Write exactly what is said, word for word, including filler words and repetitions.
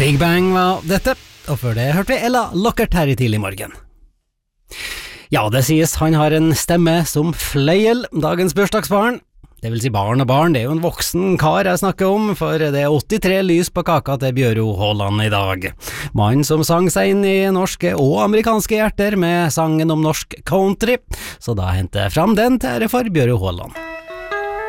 Big Bang var dette, og før det hørte vi Ella Lockert her i tidlig morgen. Ja, det sies han har en stemme som fløyel, dagens bursdagsbarn. Det vil si barn og barn, det er jo en voksen kar jeg snakker om, for det er åttitre lys på kaka til Bjøro Haaland i dag. Mannen som sang seg inn i norske og amerikanske hjerter med sangen om norsk country, så da henter jeg fram den til ære for Bjøro Haaland.